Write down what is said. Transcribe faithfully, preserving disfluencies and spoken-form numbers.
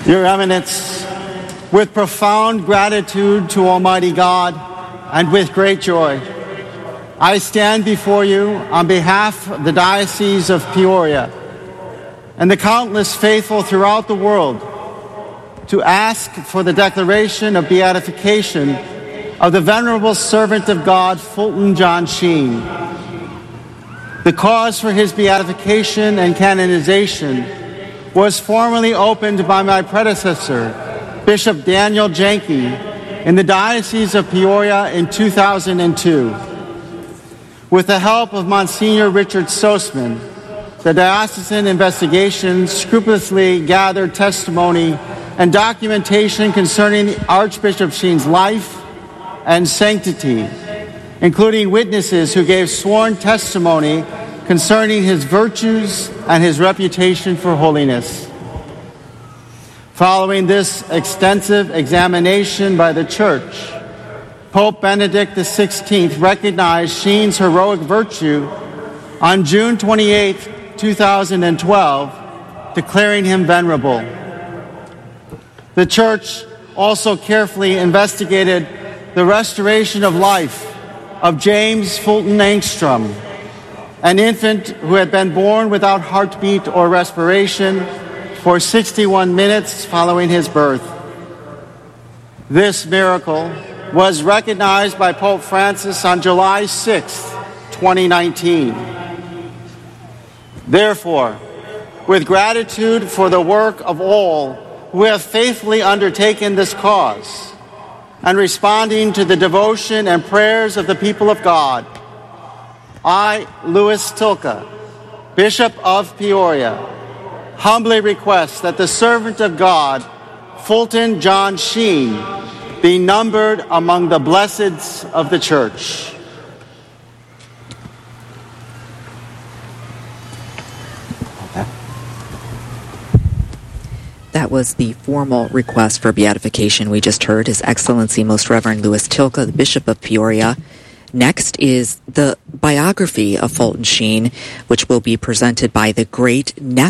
Your Eminence, with profound gratitude to Almighty God and with great joy, I stand before you on behalf of the Diocese of Peoria and the countless faithful throughout the world to ask for the declaration of beatification of the venerable servant of God, Fulton John Sheen. The cause for his beatification and canonization was formally opened by my predecessor, Bishop Daniel Janke, in the Diocese of Peoria in two thousand two. With the help of Monsignor Richard Sosman, the diocesan investigation scrupulously gathered testimony and documentation concerning Archbishop Sheen's life and sanctity, including witnesses who gave sworn testimony concerning his virtues and his reputation for holiness. Following this extensive examination by the Church, Pope Benedict the sixteenth recognized Sheen's heroic virtue on June twenty-eighth, two thousand twelve, declaring him venerable. The Church also carefully investigated the restoration of life of James Fulton Engstrom, an infant who had been born without heartbeat or respiration for sixty-one minutes following his birth. This miracle was recognized by Pope Francis on July sixth, twenty nineteen. Therefore, with gratitude for the work of all who have faithfully undertaken this cause, and responding to the devotion and prayers of the people of God, I, Louis Tilke, Bishop of Peoria, humbly request that the servant of God, Fulton John Sheen, be numbered among the blesseds of the Church. That was the formal request for beatification we just heard. His Excellency Most Reverend Louis Tilke, the Bishop of Peoria. Next is the biography of Fulton Sheen, which will be presented by the great nephew